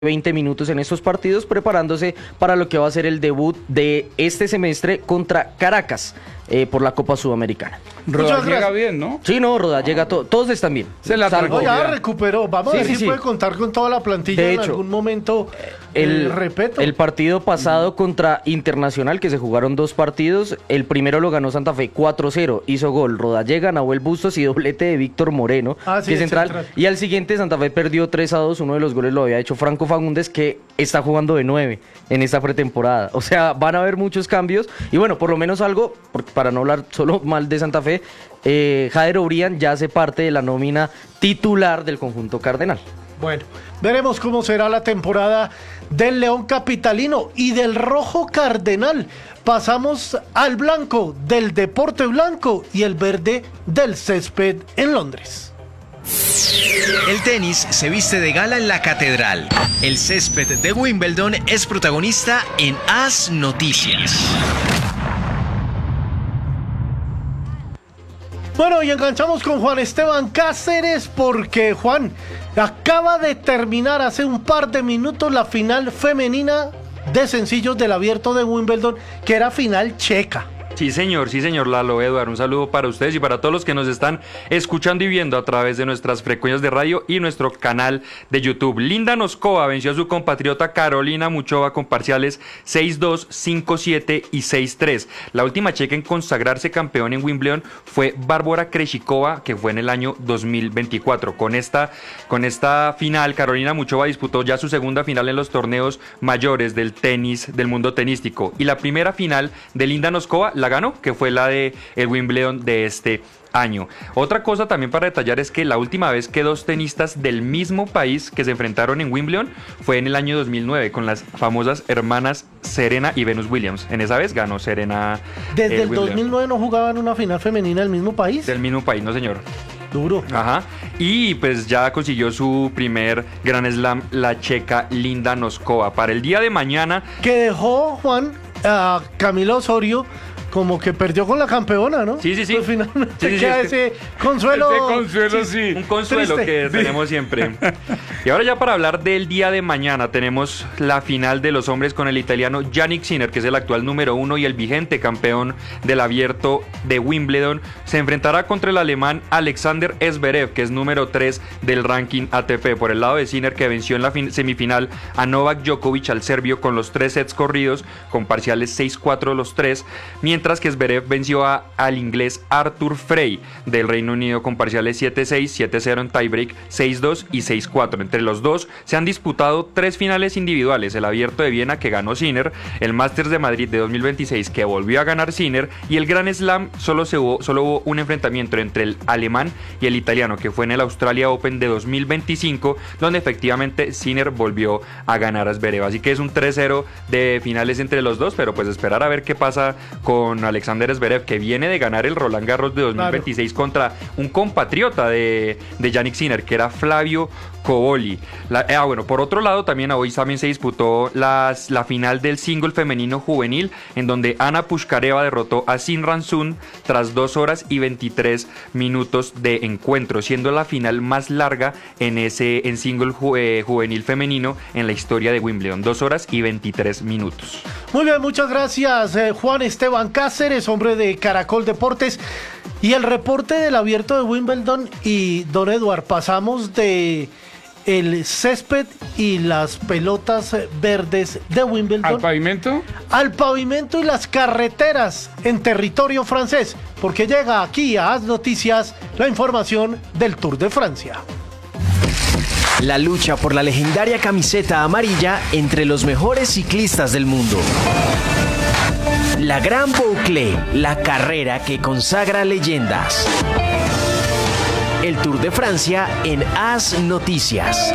20 minutos en estos partidos, preparándose para lo que va a ser el debut de este semestre contra Caracas por la Copa Sudamericana. Rodá llega bien, ¿no? Sí, no, Rodá llega todos están bien. Se la No, ya recuperó. Vamos a ver si puede contar con toda la plantilla de en hecho, algún momento. Repeto. El partido pasado contra Internacional, que se jugaron 2 partidos, el primero lo ganó Santa Fe 4-0, hizo gol Rodallega, Nahuel Bustos y doblete de Víctor Moreno, que es central. Y al siguiente Santa Fe perdió 3-2, uno de los goles lo había hecho Franco Fagundes, que está jugando de 9 en esta pretemporada. O sea, van a haber muchos cambios y bueno, por lo menos algo, porque para no hablar solo mal de Santa Fe, Jader Obrian ya hace parte de la nómina titular del conjunto cardenal. Bueno, veremos cómo será la temporada del León Capitalino y del Rojo Cardenal. Pasamos al blanco del Deporte Blanco y el verde del césped en Londres. El tenis se viste de gala en la catedral. El césped de Wimbledon es protagonista en AS Noticias. Bueno, y enganchamos con Juan Esteban Cáceres porque Juan acaba de terminar hace un par de minutos la final femenina de sencillos del Abierto de Wimbledon, que era final checa. Sí señor Lalo, Eduardo, un saludo para ustedes y para todos los que nos están escuchando y viendo a través de nuestras frecuencias de radio y nuestro canal de YouTube. Linda Noskova venció a su compatriota Karolina Muchova con parciales 6-2, 5-7 y 6-3. La última checa en consagrarse campeón en Wimbledon fue Bárbara Krejcikova, que fue en el año 2024. Con esta final, Karolina Muchova disputó ya su segunda final en los torneos mayores del tenis, del mundo tenístico. Y la primera final de Linda Noskova la ganó, que fue la de el Wimbledon de este año. Otra cosa también para detallar es que la última vez que 2 tenistas del mismo país que se enfrentaron en Wimbledon fue en el año 2009 con las famosas hermanas Serena y Venus Williams. En esa vez ganó Serena. ¿Desde el 2009 no jugaban una final femenina del mismo país? Del mismo país, no señor. Duro. Ajá. Y pues ya consiguió su primer Grand Slam la checa Linda Noskova para el día de mañana. Que dejó, Juan, a Camila Osorio como que perdió con la campeona, ¿no? Sí. Pues finalmente queda ese consuelo. Ese consuelo, sí. Un consuelo triste que tenemos siempre. Y ahora ya para hablar del día de mañana, tenemos la final de los hombres con el italiano Jannik Sinner, que es el actual número 1 y el vigente campeón del Abierto de Wimbledon. Se enfrentará contra el alemán Alexander Zverev, que es número 3 del ranking ATP. Por el lado de Sinner, que venció en la semifinal a Novak Djokovic, al serbio, con los 3 sets corridos, con parciales 6-4 los 3, mientras que Zverev venció al inglés Arthur Frey del Reino Unido con parciales 7-6, 7-0 en tiebreak, 6-2 y 6-4. Entre los dos se han disputado 3 finales individuales: el Abierto de Viena, que ganó Sinner, el Masters de Madrid de 2026, que volvió a ganar Sinner, y el Grand Slam solo hubo un enfrentamiento entre el alemán y el italiano, que fue en el Australia Open de 2025, donde efectivamente Sinner volvió a ganar a Zverev. Así que es un 3-0 de finales entre los dos, pero pues esperar a ver qué pasa con Alexander Zverev, que viene de ganar el Roland Garros de 2026 contra un compatriota de Jannik Sinner, que era Flavio Cobolli. Bueno, por otro lado, hoy también se disputó la final del single femenino juvenil, en donde Ana Pushkareva derrotó a Sin Ransun tras 2 horas y 23 minutos de encuentro, siendo la final más larga en single juvenil femenino en la historia de Wimbledon. 2 horas y 23 minutos. Muy bien, muchas gracias, Juan Esteban Cáceres, hombre de Caracol Deportes. Y el reporte del Abierto de Wimbledon. Y don Eduard, pasamos de el césped y las pelotas verdes de Wimbledon ¿al pavimento? Al pavimento y las carreteras en territorio francés, porque llega aquí a AS Noticias la información del Tour de Francia. La lucha por la legendaria camiseta amarilla entre los mejores ciclistas del mundo. La Gran Boucle, la carrera que consagra leyendas. El Tour de Francia en AS Noticias.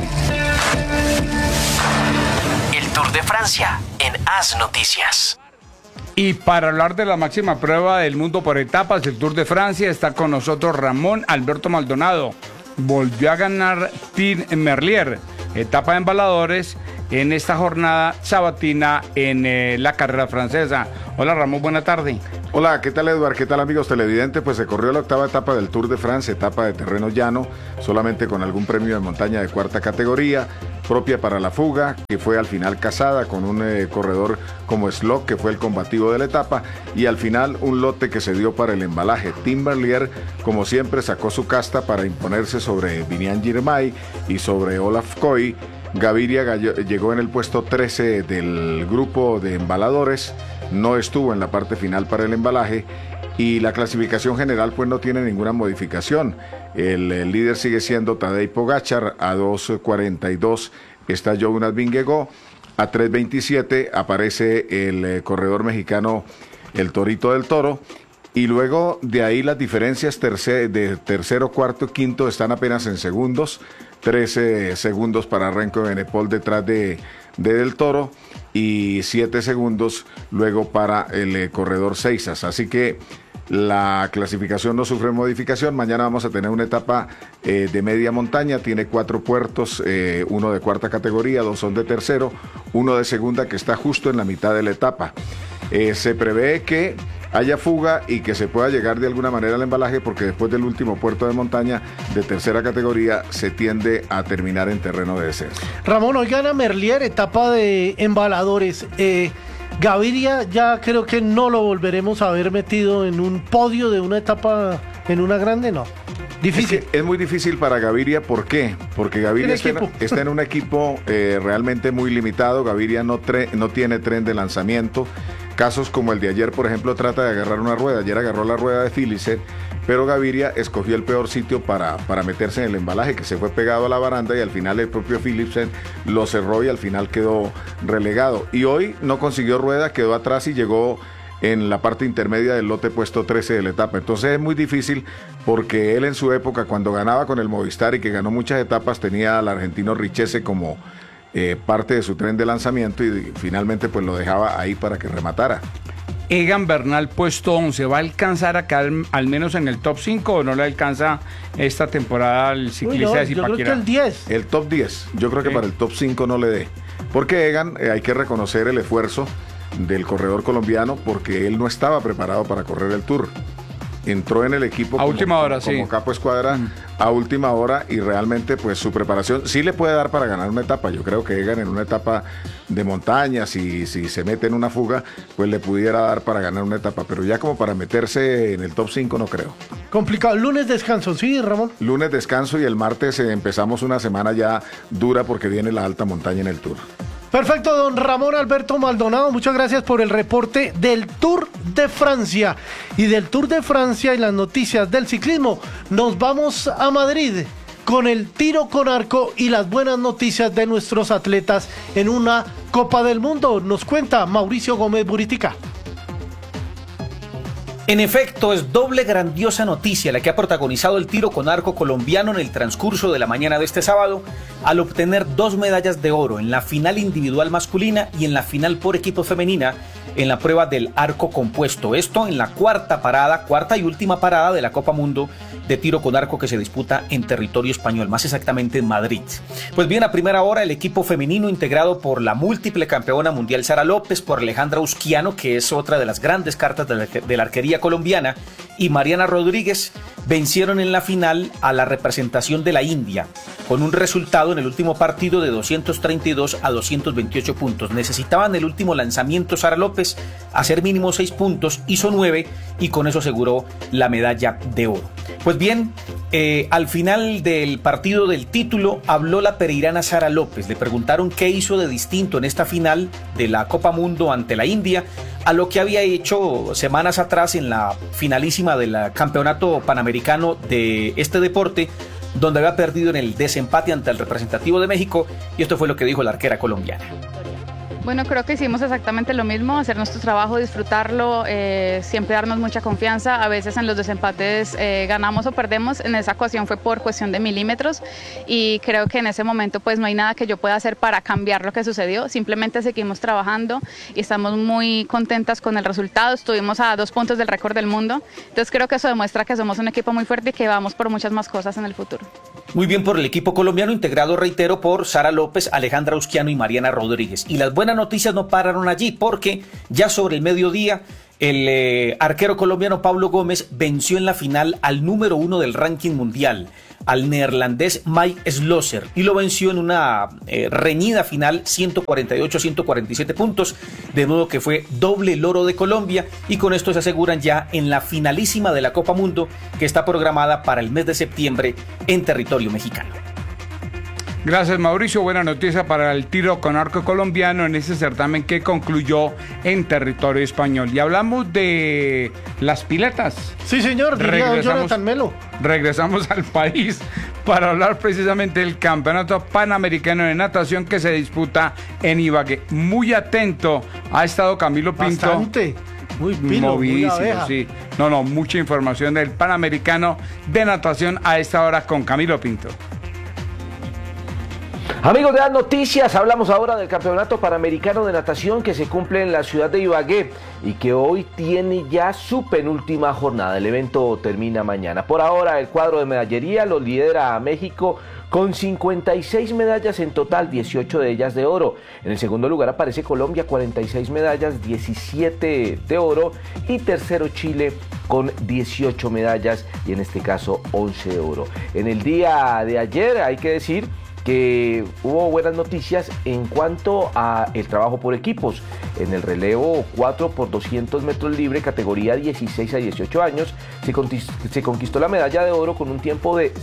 El Tour de Francia en AS Noticias. Y para hablar de la máxima prueba del mundo por etapas, el Tour de Francia, está con nosotros Ramón Alberto Maldonado. Volvió a ganar Tim Merlier, etapa de embaladores, en esta jornada sabatina en la carrera francesa. Hola Ramón, buena tarde. Hola, ¿qué tal Eduard? ¿Qué tal amigos televidentes? Pues se corrió la octava etapa del Tour de France, etapa de terreno llano, solamente con algún premio de montaña de cuarta categoría, propia para la fuga, que fue al final casada con un corredor como Slock, que fue el combativo de la etapa, y al final un lote que se dio para el embalaje. Tim Merlier, como siempre, sacó su casta para imponerse sobre Vinian Girmay y sobre Olaf Koy. Gaviria llegó en el puesto 13 del grupo de embaladores, no estuvo en la parte final para el embalaje y la clasificación general pues no tiene ninguna modificación. El líder sigue siendo Tadej Pogačar, a 2.42 está Jonas Vingegaard, a 3.27 aparece el corredor mexicano el Torito del Toro. Y luego de ahí las diferencias de tercero, cuarto, quinto están apenas en segundos. 13 segundos para Renko Benepol detrás de Del Toro y 7 segundos luego para el corredor Seisas. Así que la clasificación no sufre modificación. Mañana vamos a tener una etapa de media montaña. Tiene 4 puertos, uno de cuarta categoría, 2 son de tercero, uno de segunda que está justo en la mitad de la etapa. Se prevé que haya fuga y que se pueda llegar de alguna manera al embalaje porque después del último puerto de montaña de tercera categoría se tiende a terminar en terreno de descenso. Ramón, hoy gana Merlier, etapa de embaladores. Gaviria ya creo que no lo volveremos a ver metido en un podio de una etapa en una grande, no. Difícil. Es muy difícil para Gaviria, ¿por qué? Porque Gaviria está en un equipo realmente muy limitado. Gaviria no tiene tren de lanzamiento. Casos como el de ayer, por ejemplo, trata de agarrar una rueda. Ayer agarró la rueda de Philipsen, pero Gaviria escogió el peor sitio para meterse en el embalaje, que se fue pegado a la baranda y al final el propio Philipsen lo cerró y al final quedó relegado. Y hoy no consiguió rueda, quedó atrás y llegó en la parte intermedia del lote puesto 13 de la etapa. Entonces es muy difícil porque él en su época, cuando ganaba con el Movistar y que ganó muchas etapas, tenía al argentino Richese como parte de su tren de lanzamiento y finalmente pues lo dejaba ahí para que rematara. Egan Bernal puesto 11, ¿va a alcanzar acá al menos en el top 5 o no le alcanza esta temporada al ciclista de Zipaquirá? Yo creo que el 10. El top 10, yo creo que para el top 5 no le dé. Porque Egan, hay que reconocer el esfuerzo del corredor colombiano porque él no estaba preparado para correr el Tour. Entró en el equipo como capo escuadra a última hora y realmente pues su preparación sí le puede dar para ganar una etapa. Yo creo que Egan en una etapa de montaña, si se mete en una fuga, pues le pudiera dar para ganar una etapa, pero ya como para meterse en el top 5 no creo. Complicado. Lunes descanso, ¿sí, Ramón? Lunes descanso y el martes empezamos una semana ya dura porque viene la alta montaña en el Tour. Perfecto, don Ramón Alberto Maldonado, muchas gracias por el reporte del Tour de Francia. Y del Tour de Francia y las noticias del ciclismo, nos vamos a Madrid con el tiro con arco y las buenas noticias de nuestros atletas en una Copa del Mundo. Nos cuenta Mauricio Gómez Buritica. En efecto, es doble grandiosa noticia la que ha protagonizado el tiro con arco colombiano en el transcurso de la mañana de este sábado, al obtener 2 medallas de oro en la final individual masculina y en la final por equipo femenina en la prueba del arco compuesto. Esto en la cuarta y última parada de la Copa Mundo de tiro con arco que se disputa en territorio español, más exactamente en Madrid. Pues bien, a primera hora el equipo femenino integrado por la múltiple campeona mundial Sara López, por Alejandra Usquiano, que es otra de las grandes cartas de la arquería colombiana, y Mariana Rodríguez vencieron en la final a la representación de la India, con un resultado en el último partido de 232 a 228 puntos. Necesitaban el último lanzamiento Sara López, hacer mínimo 6 puntos, hizo 9 y con eso aseguró la medalla de oro. Pues bien, al final del partido del título habló la pereirana Sara López. Le preguntaron qué hizo de distinto en esta final de la Copa Mundo ante la India a lo que había hecho semanas atrás en la finalísima del Campeonato Panamericano de este deporte, donde había perdido en el desempate ante el representativo de México, y esto fue lo que dijo la arquera colombiana. Bueno, creo que hicimos exactamente lo mismo, hacer nuestro trabajo, disfrutarlo, siempre darnos mucha confianza. A veces en los desempates ganamos o perdemos, en esa ocasión fue por cuestión de milímetros y creo que en ese momento pues no hay nada que yo pueda hacer para cambiar lo que sucedió, simplemente seguimos trabajando y estamos muy contentas con el resultado. Estuvimos a 2 puntos del récord del mundo, entonces creo que eso demuestra que somos un equipo muy fuerte y que vamos por muchas más cosas en el futuro. Muy bien por el equipo colombiano, integrado, reitero, por Sara López, Alejandra Usquiano y Mariana Rodríguez. Y las buenas noticias no pararon allí, porque ya sobre el mediodía el arquero colombiano Pablo Gómez venció en la final al número 1 del ranking mundial, al neerlandés Mike Slosser, y lo venció en una reñida final, 148-147 puntos, de modo que fue doble el oro de Colombia, y con esto se aseguran ya en la finalísima de la Copa Mundo, que está programada para el mes de septiembre en territorio mexicano. Gracias, Mauricio. Buena noticia para el tiro con arco colombiano en este certamen que concluyó en territorio español. Y hablamos de las piletas. Sí, señor, diría Jonathan Melo. Regresamos al país para hablar precisamente del Campeonato Panamericano de Natación que se disputa en Ibagué. Muy atento ha estado Camilo Pinto. Bastante. Muy pilo, movidísimo, muy sí. Mucha información del Panamericano de Natación a esta hora con Camilo Pinto. Amigos de las noticias, hablamos ahora del Campeonato Panamericano de Natación que se cumple en la ciudad de Ibagué y que hoy tiene ya su penúltima jornada. El evento termina mañana. Por ahora el cuadro de medallería lo lidera a México con 56 medallas en total, 18 de ellas de oro. En el segundo lugar aparece Colombia, 46 medallas, 17 de oro, y tercero Chile con 18 medallas y en este caso 11 de oro. En el día de ayer hay que decir que hubo buenas noticias en cuanto a el trabajo por equipos. En el relevo 4x200 metros libre, categoría 16 a 18 años, se conquistó la medalla de oro con un tiempo de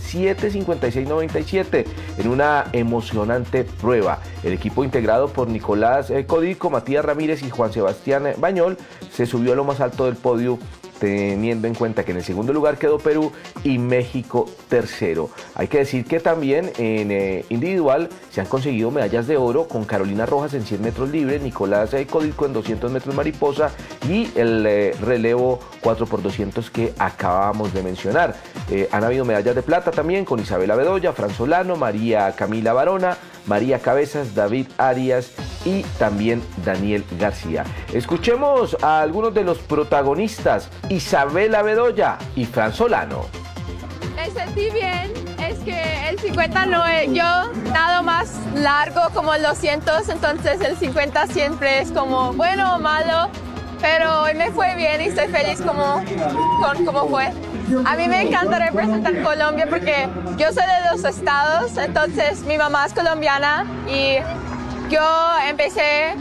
7:56.97 en una emocionante prueba. El equipo integrado por Nicolás Codico, Matías Ramírez y Juan Sebastián Bañol se subió a lo más alto del podio, teniendo en cuenta que en el segundo lugar quedó Perú y México tercero. Hay que decir que también en individual se han conseguido medallas de oro con Carolina Rojas en 100 metros libre, Nicolás Codico en 200 metros mariposa y el relevo 4x200 que acabamos de mencionar. Han habido medallas de plata también con Isabela Bedoya, Fran Solano, María Camila Barona, María Cabezas, David Arias y también Daniel García. Escuchemos a algunos de los protagonistas, Isabela Bedoya y Fran Solano. Me sentí bien, es que el 50 no es, yo nado más largo como el 200, entonces el 50 siempre es como bueno o malo, pero hoy me fue bien y estoy feliz como fue. A mí me encanta representar Colombia porque yo soy de los estados, entonces mi mamá es colombiana y yo empecé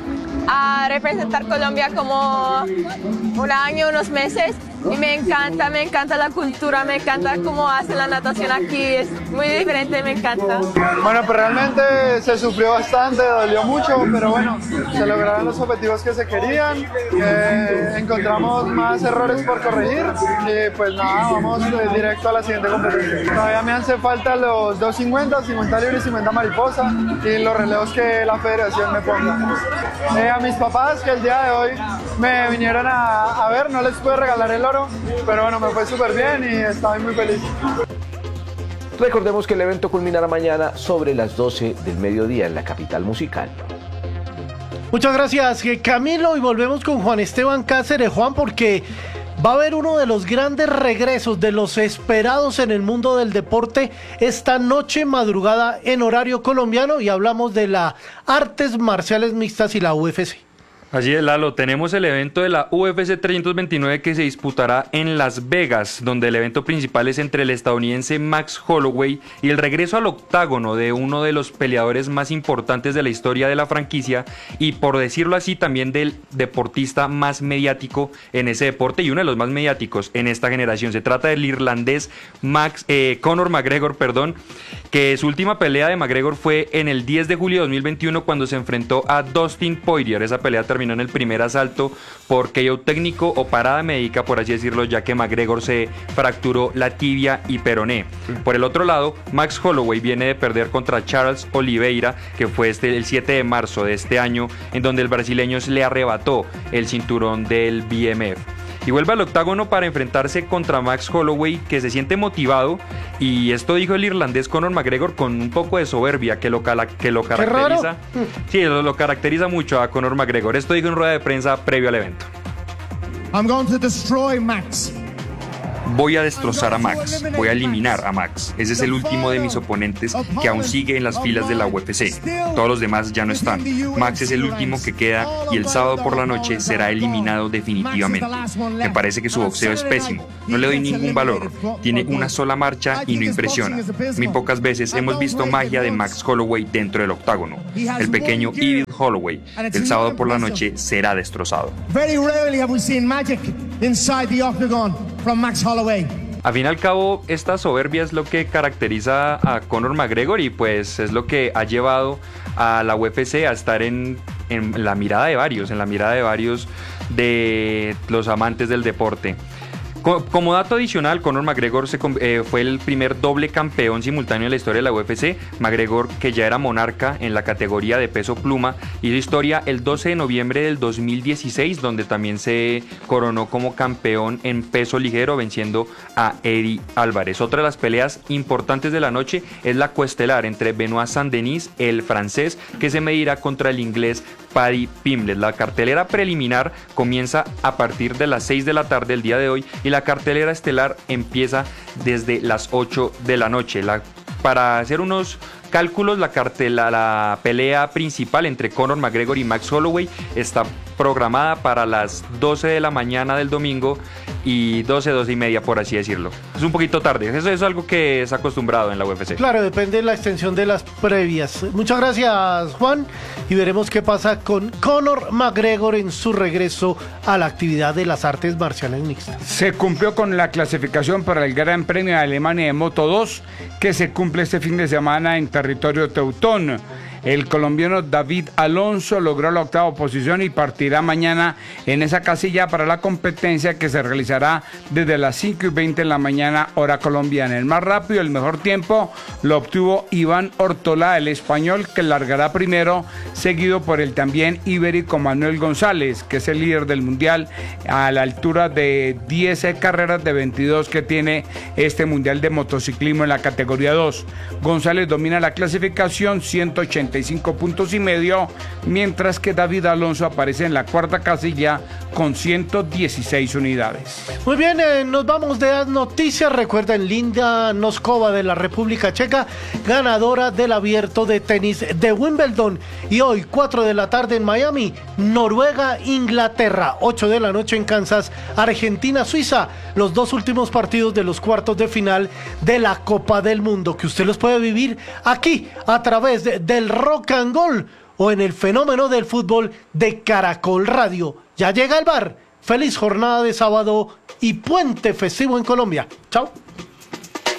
a representar Colombia como un año, unos meses, y me encanta la cultura, me encanta cómo hacen la natación aquí, es muy diferente, me encanta. Bueno, pues realmente se sufrió bastante, dolió mucho, pero bueno, se lograron los objetivos que se querían, encontramos más errores por corregir y pues nada, vamos directo a la siguiente competencia. Todavía me hace falta los 250, 50 libre y 50 mariposa y los relevos que la federación me ponga. A mis papás que el día de hoy me vinieron a ver, no les pude regalar el oro, pero bueno, me fue súper bien y estoy muy feliz. Recordemos que el evento culminará mañana sobre las 12 del mediodía en la capital musical. Muchas gracias, Camilo, y volvemos con Juan Esteban Cáceres. Juan, porque va a haber uno de los grandes regresos, de los esperados en el mundo del deporte, esta noche madrugada en horario colombiano, y hablamos de las artes marciales mixtas y la UFC. Así es, Lalo, tenemos el evento de la UFC 329 que se disputará en Las Vegas, donde el evento principal es entre el estadounidense Max Holloway y el regreso al octágono de uno de los peleadores más importantes de la historia de la franquicia y, por decirlo así, también del deportista más mediático en ese deporte y uno de los más mediáticos en esta generación. Se trata del irlandés Conor McGregor, que su última pelea de McGregor fue en el 10 de julio de 2021 cuando se enfrentó a Dustin Poirier. Esa pelea terminó en el primer asalto por KO técnico o parada médica, por así decirlo, ya que McGregor se fracturó la tibia y peroné. Por el otro lado, Max Holloway viene de perder contra Charles Oliveira, que fue el 7 de marzo de este año, en donde el brasileño le arrebató el cinturón del BMF. Y vuelve al octágono para enfrentarse contra Max Holloway, que se siente motivado, y esto dijo el irlandés Conor McGregor con un poco de soberbia que lo caracteriza. Sí, lo caracteriza mucho a Conor McGregor. Esto dijo en rueda de prensa previo al evento. I'm going to destroy Max. Voy a destrozar a Max, voy a eliminar a Max. Ese es el último de mis oponentes que aún sigue en las filas de la UFC. Todos los demás ya no están. Max es el último que queda y el sábado por la noche será eliminado definitivamente. Me parece que su boxeo es pésimo. No le doy ningún valor. Tiene una sola marcha y no impresiona. Muy pocas veces hemos visto magia de Max Holloway dentro del octágono. El pequeño Evil Holloway, el sábado por la noche será destrozado. Very rarely have we seen magic inside the octagon from Max Holloway. Al fin y al cabo, esta soberbia es lo que caracteriza a Conor McGregor y pues es lo que ha llevado a la UFC a estar en la mirada de varios, de los amantes del deporte. Como dato adicional, Conor McGregor fue el primer doble campeón simultáneo en la historia de la UFC. McGregor, que ya era monarca en la categoría de peso pluma, hizo historia el 12 de noviembre del 2016, donde también se coronó como campeón en peso ligero, venciendo a Eddie Álvarez. Otra de las peleas importantes de la noche es la coestelar entre Benoit Saint-Denis, el francés, que se medirá contra el inglés Paddy Pimblett. La cartelera preliminar comienza a partir de las 6 de la tarde del día de hoy y la cartelera estelar empieza desde las 8 de la noche. Para hacer unos cálculos, la pelea principal entre Conor McGregor y Max Holloway está programada para las 12 de la mañana del domingo y 12 y media, por así decirlo. Es un poquito tarde, eso es algo que es acostumbrado en la UFC. Claro, depende de la extensión de las previas. Muchas gracias, Juan, y veremos qué pasa con Conor McGregor en su regreso a la actividad de las artes marciales mixtas. Se cumplió con la clasificación para el Gran Premio de Alemania de Moto 2, que se cumple este fin de semana en territorio teutón. El colombiano David Alonso logró la 8ª posición y partirá mañana en esa casilla para la competencia que se realizará desde las 5:20 de la mañana, hora colombiana. El más rápido, el mejor tiempo, lo obtuvo Iván Ortola, el español, que largará primero, seguido por el también ibérico Manuel González, que es el líder del mundial a la altura de 10 carreras de 22 que tiene este mundial de motociclismo en la categoría 2. González domina la clasificación, 185 puntos y medio, mientras que David Alonso aparece en la 4ª casilla con 116 unidades. Muy bien, nos vamos de las noticias. Recuerden, Linda Noskova de la República Checa, ganadora del abierto de tenis de Wimbledon. Y hoy, 4 de la tarde en Miami, Noruega, Inglaterra. 8 de la noche en Kansas, Argentina, Suiza. Los 2 últimos partidos de los cuartos de final de la Copa del Mundo, que usted los puede vivir aquí a través del Rock and Gold o en el fenómeno del fútbol de Caracol Radio. Ya llega el bar. Feliz jornada de sábado y puente festivo en Colombia. Chao.